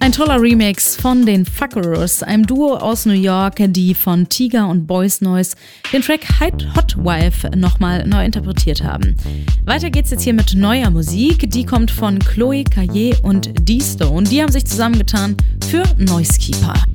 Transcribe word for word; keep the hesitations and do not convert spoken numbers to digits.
Ein toller Remix von den Fuckeros, einem Duo aus New York, die von Tiga und Boys Noise den Track Hot Wife nochmal neu interpretiert haben. Weiter geht's jetzt hier mit neuer Musik, die kommt von Chloe Caillet und D-Stone. Die haben sich zusammengetan für Noisekeeper.